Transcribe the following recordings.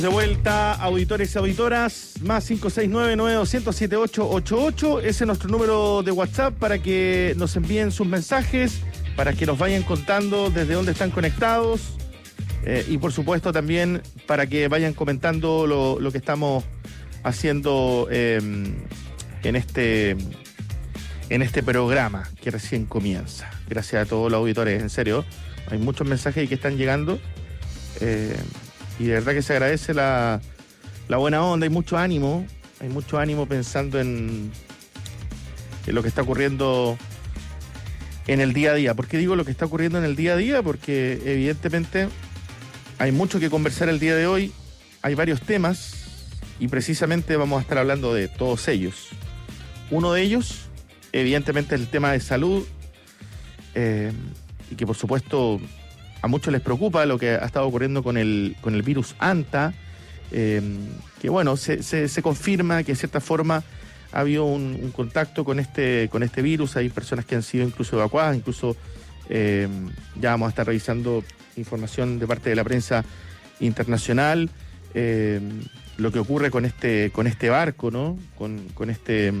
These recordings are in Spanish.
De vuelta, auditores y auditoras, más 569-9200-7888. Ese es nuestro número de WhatsApp para que nos envíen sus mensajes, para que nos vayan contando desde dónde están conectados y por supuesto también para que vayan comentando lo que estamos haciendo en este programa que recién comienza. Gracias a todos los auditores, en serio, hay muchos mensajes que están llegando. Y de verdad que se agradece la buena onda, hay mucho ánimo pensando en lo que está ocurriendo en el día a día. ¿Por qué digo lo que está ocurriendo en el día a día? Porque evidentemente hay mucho que conversar el día de hoy, hay varios temas y precisamente vamos a estar hablando de todos ellos. Uno de ellos, evidentemente, es el tema de salud y que por supuesto a muchos les preocupa lo que ha estado ocurriendo con el virus Anta, que bueno, se confirma que de cierta forma ha habido un contacto con este virus. Hay personas que han sido incluso evacuadas, incluso ya vamos a estar revisando información de parte de la prensa internacional, lo que ocurre con este barco, ¿no? Con este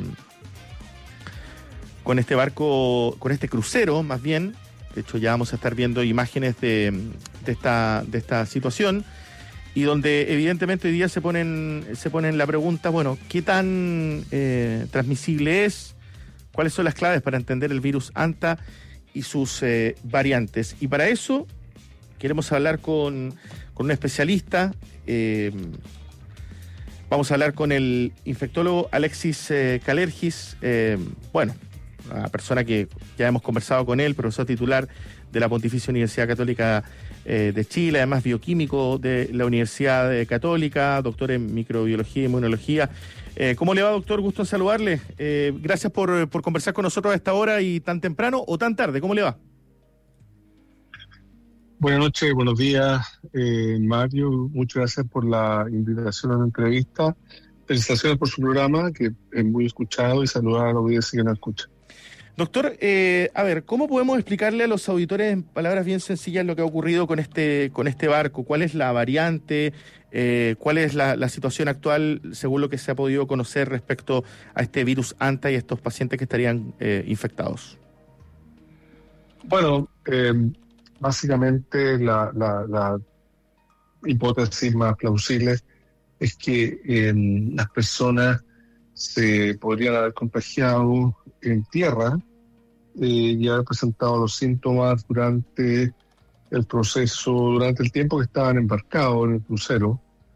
barco, con este crucero más bien. De hecho, ya vamos a estar viendo imágenes de esta situación y donde evidentemente hoy día se ponen la pregunta, bueno, ¿qué tan transmisible es? ¿Cuáles son las claves para entender el virus Anta y sus variantes? Y para eso queremos hablar con un especialista. Vamos a hablar con el infectólogo Alexis Kalergis, una persona que ya hemos conversado con él, profesor titular de la Pontificia Universidad Católica de Chile, además bioquímico de la Universidad Católica, doctor en microbiología y inmunología. ¿Cómo le va, doctor? Gusto en saludarle. Gracias por conversar con nosotros a esta hora y tan temprano o tan tarde. ¿Cómo le va? Buenas noches, buenos días, Mario. Muchas gracias por la invitación a la entrevista. Felicitaciones por su programa, que es muy escuchado, y saludar a la audiencia que nos escucha. Doctor, a ver, ¿cómo podemos explicarle a los auditores en palabras bien sencillas lo que ha ocurrido con este barco? ¿Cuál es la variante? ¿Cuál es la situación actual según lo que se ha podido conocer respecto a este virus Anta y a estos pacientes que estarían infectados? Bueno, básicamente la hipótesis más plausible es que las personas se podrían haber contagiado en tierra y haber presentado los síntomas durante el proceso, durante el tiempo que estaban embarcados en el crucero,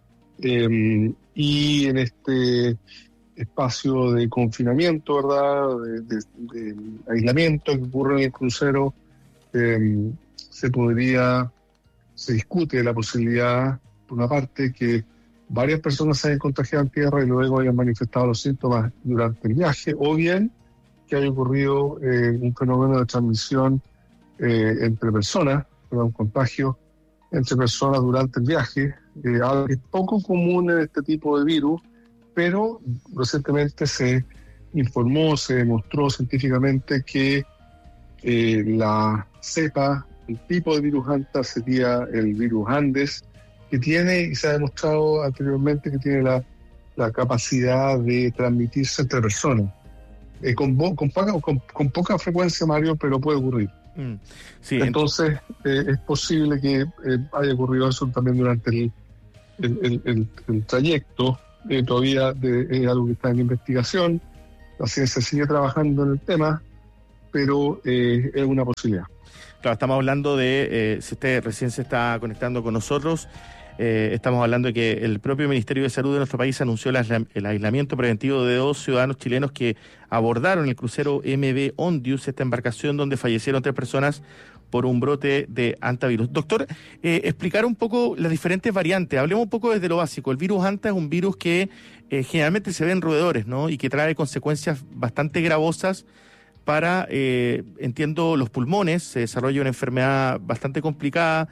y en este espacio de confinamiento, ¿verdad?, de aislamiento que ocurre en el crucero, se discute la posibilidad, por una parte, que varias personas se hayan contagiado en tierra y luego hayan manifestado los síntomas durante el viaje, o bien que haya ocurrido un fenómeno de transmisión entre personas, un contagio entre personas durante el viaje, algo que es poco común en este tipo de virus, pero recientemente se informó, se demostró científicamente que la cepa, el tipo de virus Anta sería el virus Andes, que tiene, y se ha demostrado anteriormente, que tiene la capacidad de transmitirse entre personas. Con poca frecuencia, Mario, pero puede ocurrir. Sí, entonces, es posible que haya ocurrido eso también durante el trayecto. Todavía es algo que está en investigación. La ciencia sigue trabajando en el tema, pero es una posibilidad. Claro, estamos hablando de, si usted recién se está conectando con nosotros, estamos hablando de que el propio Ministerio de Salud de nuestro país anunció el aislamiento preventivo de 2 ciudadanos chilenos que abordaron el crucero MV Ondius, esta embarcación donde fallecieron 3 personas por un brote de antivirus. Doctor, explicar un poco las diferentes variantes. Hablemos un poco desde lo básico. El virus Anta es un virus que generalmente se ve en roedores, ¿no? Y que trae consecuencias bastante gravosas para, entiendo, los pulmones. Se desarrolla una enfermedad bastante complicada,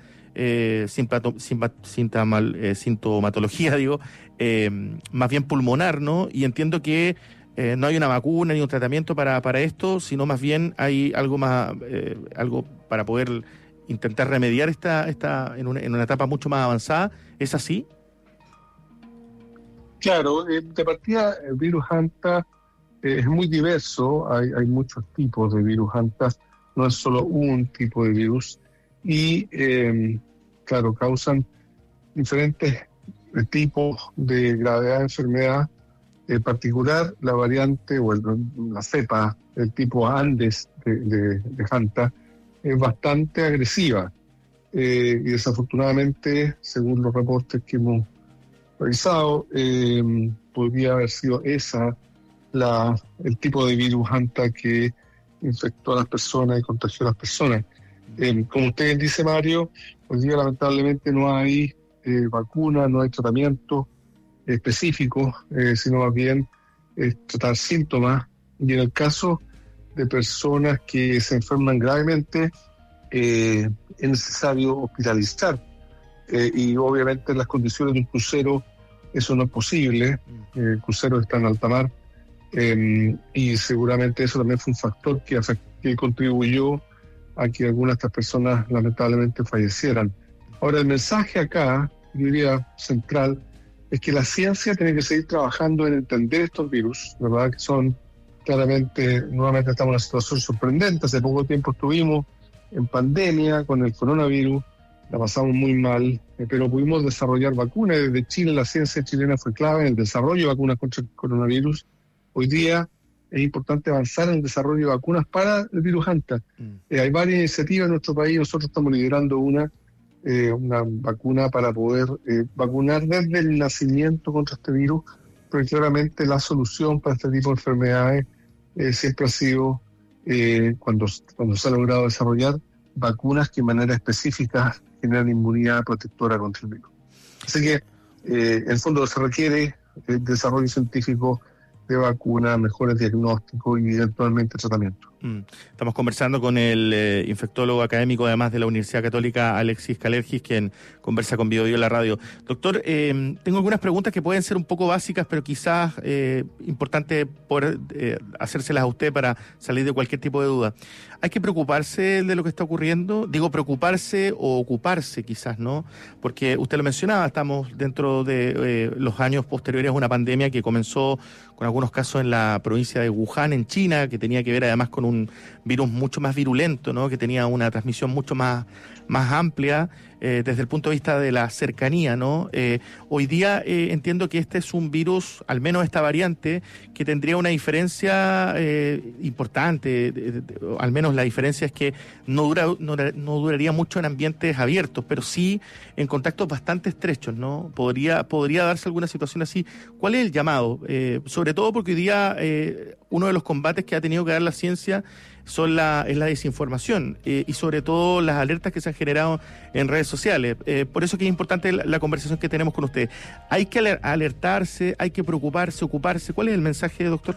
sintomatología, más bien pulmonar, ¿no? Y entiendo que no hay una vacuna ni un tratamiento para esto, sino más bien hay algo más, algo para poder intentar remediar esta en una etapa mucho más avanzada. ¿Es así? Claro, de partida el virus Hanta es muy diverso, hay muchos tipos de virus Hanta, no es solo un tipo de virus, y claro, causan diferentes tipos de gravedad de enfermedad. En particular, la variante o la cepa del tipo Andes de Hanta es bastante agresiva, y desafortunadamente, según los reportes que hemos revisado, podría haber sido esa el tipo de virus Hanta que infectó a las personas y contagió a las personas. Como usted dice, Mario, hoy día lamentablemente no hay vacuna, no hay tratamiento específico, sino más bien tratar síntomas. Y en el caso de personas que se enferman gravemente, es necesario hospitalizar. Y obviamente en las condiciones de un crucero eso no es posible. El crucero está en alta mar, y seguramente eso también fue un factor que contribuyó a que algunas de estas personas lamentablemente fallecieran. Ahora, el mensaje acá, yo diría central, es que la ciencia tiene que seguir trabajando en entender estos virus, ¿verdad? Que son claramente, nuevamente estamos en una situación sorprendente. Hace poco tiempo estuvimos en pandemia con el coronavirus, la pasamos muy mal, pero pudimos desarrollar vacunas. Desde Chile, la ciencia chilena fue clave en el desarrollo de vacunas contra el coronavirus. Hoy día es importante avanzar en el desarrollo de vacunas para el virus Hanta. Hay varias iniciativas en nuestro país, nosotros estamos liderando una vacuna para poder vacunar desde el nacimiento contra este virus, porque claramente la solución para este tipo de enfermedades siempre ha sido, cuando se ha logrado desarrollar vacunas que de manera específica generan inmunidad protectora contra el virus. Así que, en el fondo, se requiere desarrollo científico de vacunas, mejores diagnósticos y eventualmente tratamiento. Estamos conversando con el infectólogo académico, además de la Universidad Católica, Alexis Kalergis, quien conversa con BioBio en la radio. Doctor, tengo algunas preguntas que pueden ser un poco básicas, pero quizás importante poder hacérselas a usted para salir de cualquier tipo de duda. ¿Hay que preocuparse de lo que está ocurriendo? Digo, preocuparse o ocuparse quizás, ¿no? Porque usted lo mencionaba, estamos dentro de los años posteriores a una pandemia que comenzó con algunos casos en la provincia de Wuhan, en China, que tenía que ver además con un virus mucho más virulento, ¿no? Que tenía una transmisión mucho más amplia desde el punto de vista de la cercanía, ¿no? Hoy día entiendo que este es un virus, al menos esta variante, que tendría una diferencia importante, al menos la diferencia es que no duraría mucho en ambientes abiertos, pero sí en contactos bastante estrechos, ¿no? Podría darse alguna situación así. ¿Cuál es el llamado? Sobre todo porque hoy día uno de los combates que ha tenido que dar la ciencia es la desinformación y sobre todo las alertas que se han generado en redes sociales. Por eso que es importante la conversación que tenemos con usted. ¿Hay que alertarse? ¿Hay que preocuparse, ocuparse? ¿Cuál es el mensaje, doctor?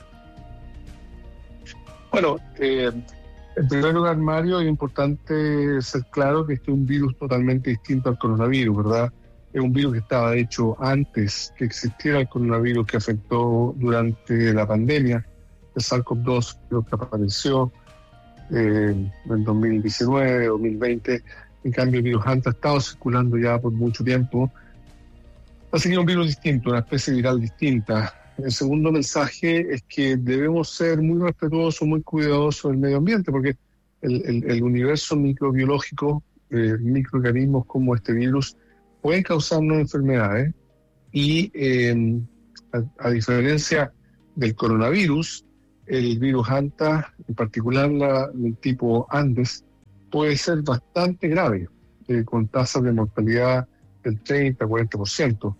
Bueno, en primer lugar, Mario, es importante ser claro que este es un virus totalmente distinto al coronavirus, ¿verdad? Es un virus que estaba de hecho antes que existiera el coronavirus que afectó durante la pandemia. El SARS-CoV-2 creo que apareció en 2019, 2020. En cambio, el virus Hanta ha estado circulando ya por mucho tiempo. Así que es un virus distinto, una especie viral distinta. El segundo mensaje es que debemos ser muy respetuosos, muy cuidadosos del medio ambiente, porque el universo microbiológico, microorganismos como este virus, pueden causarnos enfermedades y a diferencia del coronavirus, el virus Hanta, en particular el tipo Andes, puede ser bastante grave, con tasas de mortalidad del 30-40%.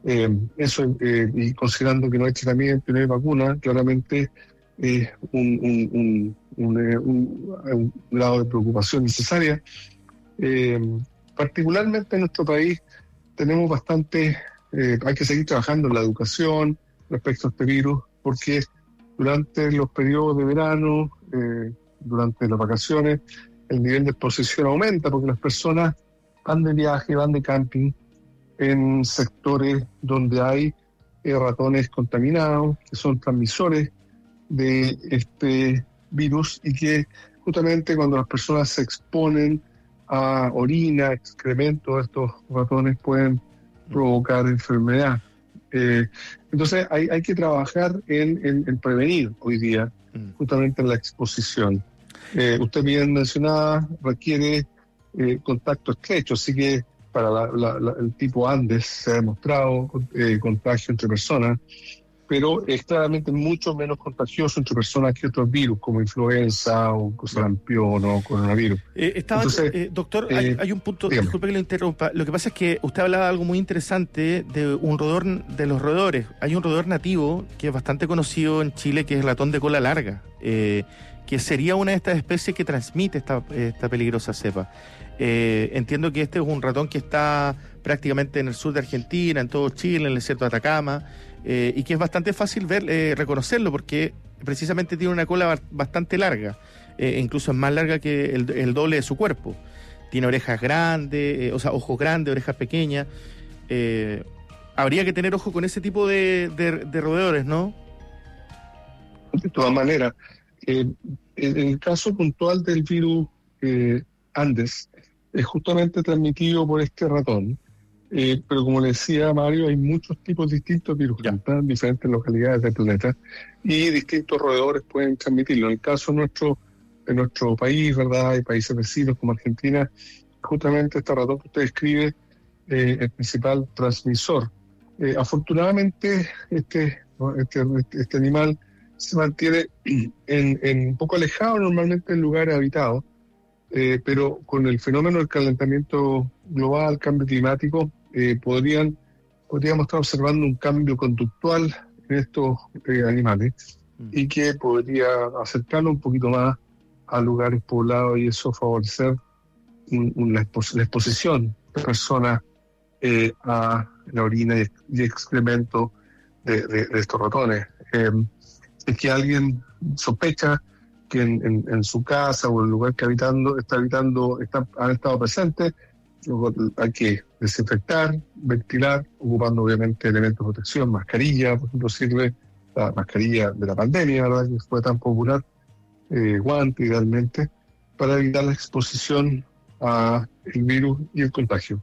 Y considerando que no hay tratamiento y no hay vacuna, claramente es un grado de preocupación necesaria. Particularmente en nuestro país tenemos hay que seguir trabajando en la educación respecto a este virus, porque durante los periodos de verano, durante las vacaciones, el nivel de exposición aumenta porque las personas van de viaje, van de camping en sectores donde hay ratones contaminados, que son transmisores de este virus y que justamente cuando las personas se exponen a orina, excrementos de estos ratones pueden provocar enfermedad. Entonces hay que trabajar en prevenir hoy día, justamente en la exposición. Usted bien mencionaba, requiere contacto estrecho, así que para el tipo Andes se ha demostrado contagio entre personas, pero es claramente mucho menos contagioso entre personas que otros virus, como influenza o sarampión o coronavirus. Doctor, hay un punto, dígame. Disculpe que lo interrumpa. Lo que pasa es que usted hablaba de algo muy interesante de un roedor, de los roedores. Hay un roedor nativo que es bastante conocido en Chile, que es el ratón de cola larga, que sería una de estas especies que transmite esta peligrosa cepa. Entiendo que este es un ratón que está prácticamente en el sur de Argentina, en todo Chile, en el desierto de Atacama, y que es bastante fácil reconocerlo porque precisamente tiene una cola bastante larga, incluso es más larga que el doble de su cuerpo. Tiene orejas grandes, ojos grandes, orejas pequeñas. Habría que tener ojo con ese tipo de roedores, ¿no? De todas maneras, en el caso puntual del virus Andes, es justamente transmitido por este ratón. Pero como le decía Mario, hay muchos tipos distintos de virus en diferentes localidades del planeta y distintos roedores pueden transmitirlo. En el caso de nuestro país, ¿verdad? Hay países vecinos como Argentina, justamente este ratón que usted describe el principal transmisor. Afortunadamente, este animal se mantiene un poco alejado normalmente en lugares habitados, pero con el fenómeno del calentamiento global, cambio climático, podríamos estar observando un cambio conductual en estos animales y que podría acercarlo un poquito más a lugares poblados y eso favorecer la exposición de personas a la orina y excremento de estos ratones. Es que alguien sospecha que en su casa o en el lugar que han estado presentes, hay que desinfectar, ventilar, ocupando obviamente elementos de protección, mascarilla, por ejemplo, sirve la mascarilla de la pandemia, ¿verdad?, que fue tan popular, guante idealmente, para evitar la exposición al virus y el contagio.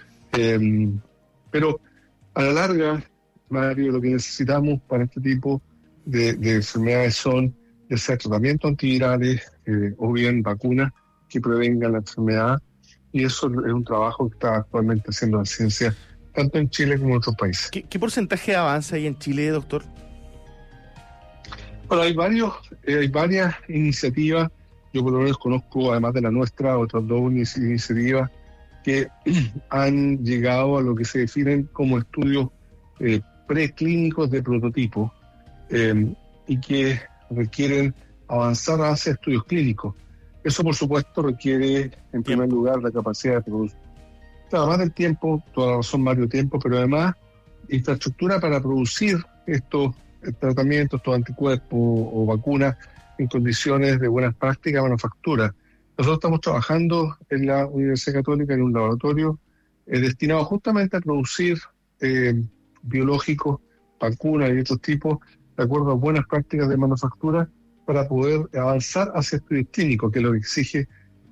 Pero a la larga, Mario, lo que necesitamos para este tipo de enfermedades son ya sea tratamientos antivirales o bien vacunas que prevengan la enfermedad, y eso es un trabajo que está actualmente haciendo la ciencia tanto en Chile como en otros países. ¿Qué porcentaje de avance hay en Chile, doctor? Bueno, hay varias iniciativas. Yo por lo menos conozco, además de la nuestra, otras dos iniciativas que han llegado a lo que se definen como estudios preclínicos de prototipo y que requieren avanzar hacia estudios clínicos. Eso, por supuesto, requiere, en primer lugar, la capacidad de producir. Además del tiempo, toda la razón, Mario, tiempo, pero además infraestructura para producir estos tratamientos, estos anticuerpos o vacunas en condiciones de buenas prácticas de manufactura. Nosotros estamos trabajando en la Universidad Católica en un laboratorio destinado justamente a producir biológicos, vacunas y otros tipos, de acuerdo a buenas prácticas de manufactura, para poder avanzar hacia estudios clínicos, que es lo que exige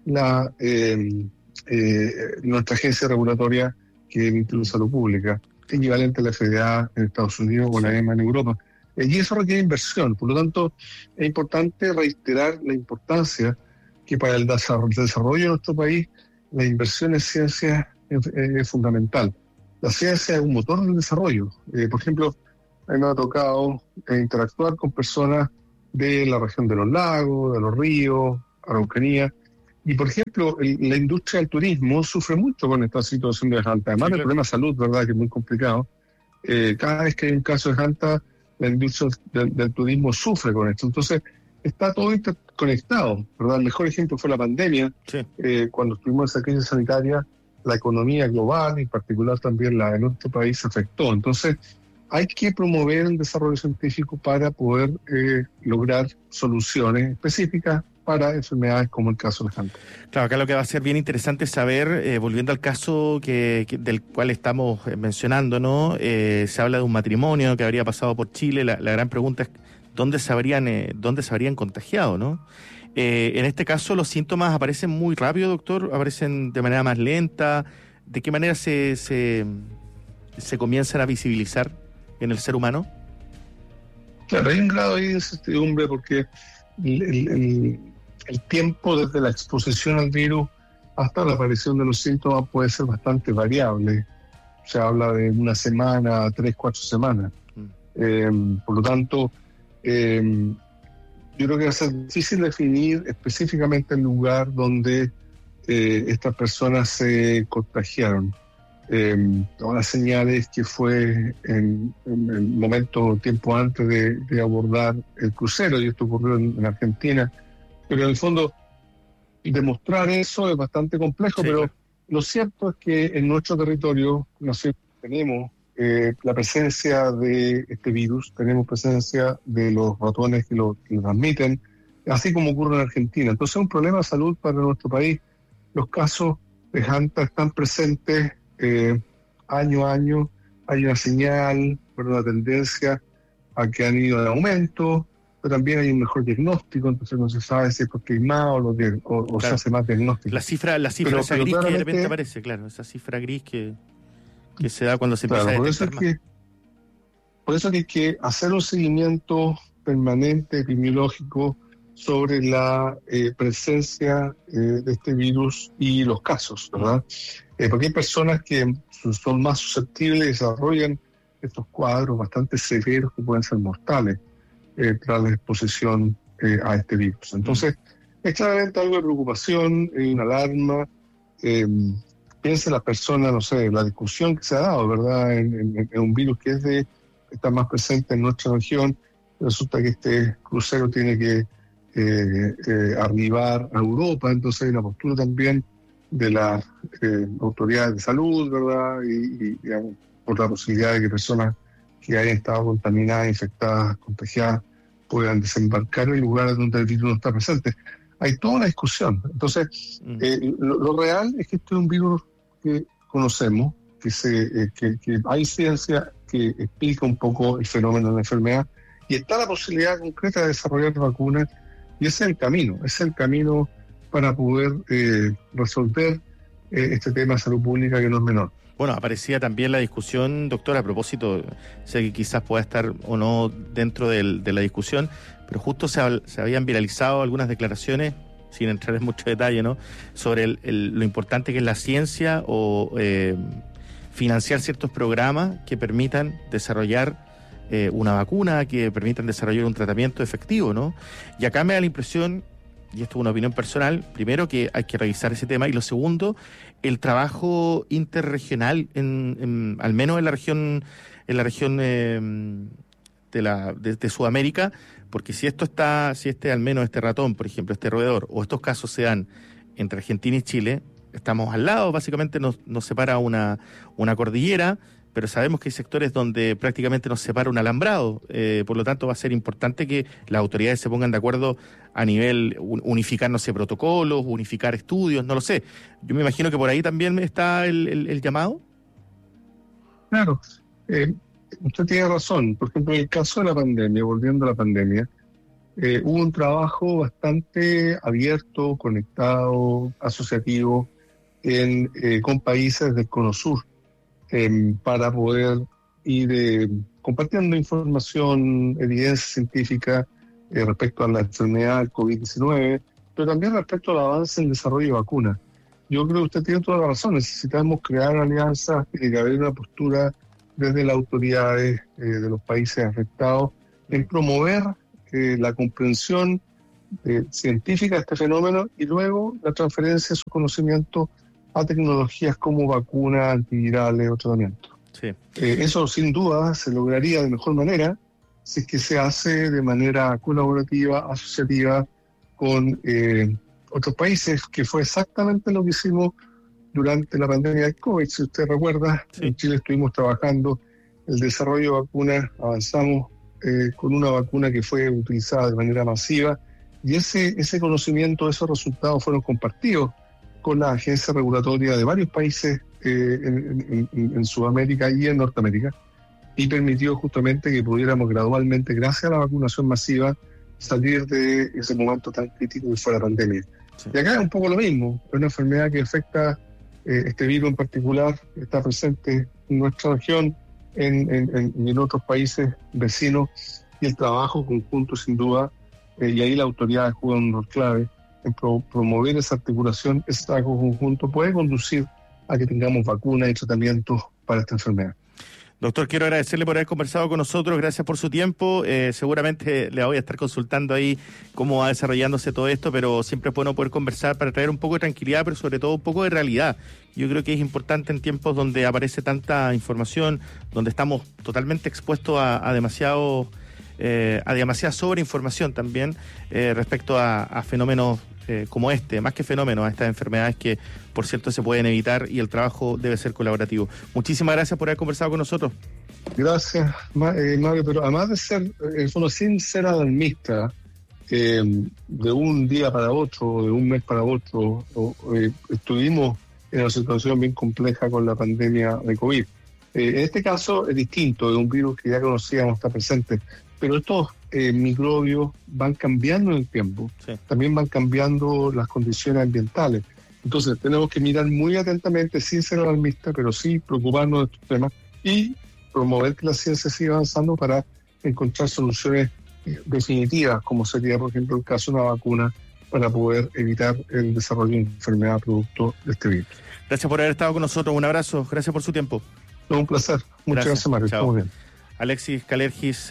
nuestra agencia regulatoria, que es el Instituto de Salud Pública, equivalente a la FDA en Estados Unidos o la EMA en Europa. Y eso requiere inversión. Por lo tanto, es importante reiterar la importancia que para el desarrollo de nuestro país la inversión en ciencia es fundamental. La ciencia es un motor del desarrollo. Por ejemplo, a mí me ha tocado interactuar con personas de la región de los lagos, de los ríos, Araucanía, y por ejemplo, la industria del turismo sufre mucho con esta situación de Hanta. Además del problema de salud, ¿verdad?, que es muy complicado. Cada vez que hay un caso de Hanta, la industria del turismo sufre con esto. Entonces, está todo interconectado, ¿verdad? El mejor ejemplo fue la pandemia. Sí. Cuando estuvimos en esa crisis sanitaria, la economía global, y en particular también la de nuestro país, se afectó. Entonces, hay que promover el desarrollo científico para poder lograr soluciones específicas para enfermedades como el caso de Hanta. Claro, acá lo que va a ser bien interesante saber, volviendo al caso del cual estamos mencionando, ¿no? Se habla de un matrimonio que habría pasado por Chile. La gran pregunta es ¿dónde se habrían contagiado, ¿no? En este caso los síntomas aparecen muy rápido, doctor, aparecen de manera más lenta. ¿De qué manera se comienzan a visibilizar? en el ser humano? Claro, hay un grado ahí de incertidumbre porque el tiempo desde la exposición al virus hasta la aparición de los síntomas puede ser bastante variable. Se habla de una semana, 3-4 semanas. Por lo tanto, yo creo que va a ser difícil definir específicamente el lugar donde estas personas se contagiaron. Todas las señales que fue en el momento, tiempo antes de abordar el crucero, y esto ocurrió en Argentina, pero en el fondo demostrar eso es bastante complejo, sí, pero claro. Lo cierto es que en nuestro territorio tenemos la presencia de este virus, tenemos presencia de los ratones que lo transmiten, así como ocurre en Argentina. Entonces es un problema de salud para nuestro país. Los casos de Hanta están presentes año a año. Hay una señal, una tendencia a que han ido en aumento, pero también hay un mejor diagnóstico, entonces no se sabe si es porque hay más o claro, se hace más diagnóstico. La cifra esa gris que de repente aparece, claro, esa cifra gris que se da cuando se empieza a detectar más. Por eso que hay que hacer un seguimiento permanente epidemiológico sobre la presencia de este virus y los casos, ¿verdad? Porque hay personas que son más susceptibles y desarrollan estos cuadros bastante severos que pueden ser mortales tras la exposición a este virus. Entonces, es claramente algo de preocupación, una alarma. Piensa la persona, no sé, la discusión que se ha dado, ¿verdad? En un virus que está más presente en nuestra región. Resulta que este crucero tiene que arribar a Europa, entonces hay una postura también de las autoridades de salud, ¿verdad? Y digamos, por la posibilidad de que personas que hayan estado contaminadas, infectadas, contagiadas, puedan desembarcar en lugares donde el virus no está presente. Hay toda una discusión. Entonces, lo real es que este es un virus que conocemos, que hay ciencia que explica un poco el fenómeno de la enfermedad, y está la posibilidad concreta de desarrollar vacunas, y ese es el camino para poder resolver este tema de salud pública que no es menor. Bueno, aparecía también la discusión, doctor, a propósito, sé que quizás pueda estar o no dentro de la discusión, pero justo se habían viralizado algunas declaraciones, sin entrar en mucho detalle, ¿no?, sobre lo importante que es la ciencia o financiar ciertos programas que permitan desarrollar una vacuna, que permitan desarrollar un tratamiento efectivo, ¿no? Y acá me da la impresión, y esto es una opinión personal, primero que hay que revisar ese tema, y lo segundo, el trabajo interregional, al menos en la región de Sudamérica, porque si al menos este ratón, por ejemplo, este roedor, o estos casos se dan entre Argentina y Chile, estamos al lado, básicamente nos separa una cordillera, pero sabemos que hay sectores donde prácticamente nos separa un alambrado, por lo tanto va a ser importante que las autoridades se pongan de acuerdo a nivel unificar, no sé, protocolos, unificar estudios, no lo sé. Yo me imagino que por ahí también está el llamado. Claro, usted tiene razón. Por ejemplo, en el caso de la pandemia, volviendo a la pandemia, hubo un trabajo bastante abierto, conectado, asociativo con países del Cono Sur, para poder ir compartiendo información, evidencia científica respecto a la enfermedad del COVID-19, pero también respecto al avance en el desarrollo de vacunas. Yo creo que usted tiene toda la razón, necesitamos crear alianzas, tiene que haber una postura desde las autoridades de los países afectados en promover la comprensión científica de este fenómeno y luego la transferencia de su conocimiento a tecnologías como vacunas, antivirales o tratamientos. Sí. Eso sin duda se lograría de mejor manera si es que se hace de manera colaborativa, asociativa con otros países, que fue exactamente lo que hicimos durante la pandemia del COVID. Si usted recuerda, sí, en Chile estuvimos trabajando el desarrollo de vacunas, avanzamos con una vacuna que fue utilizada de manera masiva, y ese conocimiento, esos resultados fueron compartidos con la agencia regulatoria de varios países en Sudamérica y en Norteamérica, y permitió justamente que pudiéramos gradualmente, gracias a la vacunación masiva, salir de ese momento tan crítico que fue la pandemia. Sí. Y acá es un poco lo mismo, es una enfermedad que afecta, este virus en particular, está presente en nuestra región, en otros países vecinos, y el trabajo conjunto sin duda, y ahí la autoridad juega un rol clave en promover esa articulación. Ese trabajo conjunto puede conducir a que tengamos vacunas y tratamientos para esta enfermedad. Doctor, quiero agradecerle por haber conversado con nosotros, gracias por su tiempo. Seguramente le voy a estar consultando ahí cómo va desarrollándose todo esto, pero siempre es bueno poder conversar para traer un poco de tranquilidad, pero sobre todo un poco de realidad. Yo creo que es importante en tiempos donde aparece tanta información, donde estamos totalmente expuestos a demasiada sobreinformación también respecto a fenómenos como más que fenómenos, a estas enfermedades que, por cierto, se pueden evitar, y el trabajo debe ser colaborativo. Muchísimas gracias por haber conversado con nosotros. Gracias, Mario, pero además de ser, sin ser alarmista, de un día para otro, de un mes para otro, estuvimos en una situación bien compleja con la pandemia de COVID. En este caso es distinto, de un virus que ya conocíamos, está presente, pero estos microbios van cambiando en el tiempo, sí. También van cambiando las condiciones ambientales. Entonces tenemos que mirar muy atentamente, sin ser alarmistas, pero sí preocuparnos de estos temas y promover que la ciencia siga avanzando para encontrar soluciones definitivas, como sería, por ejemplo, el caso de una vacuna para poder evitar el desarrollo de enfermedad producto de este virus. Gracias por haber estado con nosotros, un abrazo, gracias por su tiempo. Un placer, muchas gracias Mario, estamos bien. Alexis Kalergis,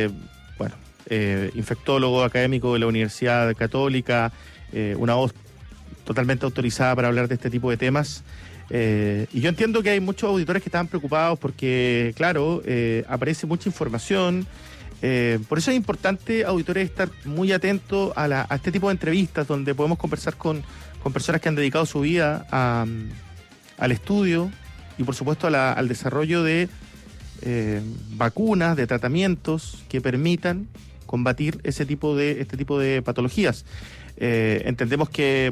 infectólogo académico de la Universidad Católica, una voz totalmente autorizada para hablar de este tipo de temas. Y yo entiendo que hay muchos auditores que están preocupados porque, claro, aparece mucha información. Por eso es importante, auditores, estar muy atentos a este tipo de entrevistas donde podemos conversar con personas que han dedicado su vida al estudio y, por supuesto, al desarrollo de vacunas, de tratamientos que permitan combatir este tipo de patologías. Entendemos que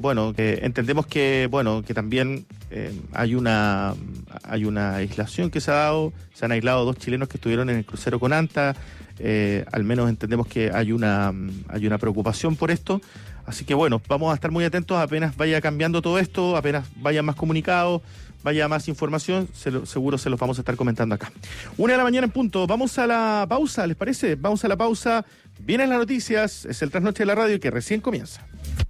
también hay una aislación que se ha dado. Se han aislado 2 chilenos que estuvieron en el crucero con ANTA. Al menos entendemos que hay una preocupación por esto. Así que bueno, vamos a estar muy atentos apenas vaya cambiando todo esto, apenas vaya más comunicados, vaya más información, seguro se los vamos a estar comentando acá. 1:00 a.m. en punto. Vamos a la pausa, ¿les parece? Vamos a la pausa. Vienen las noticias, es el Trasnoche de la Radio que recién comienza.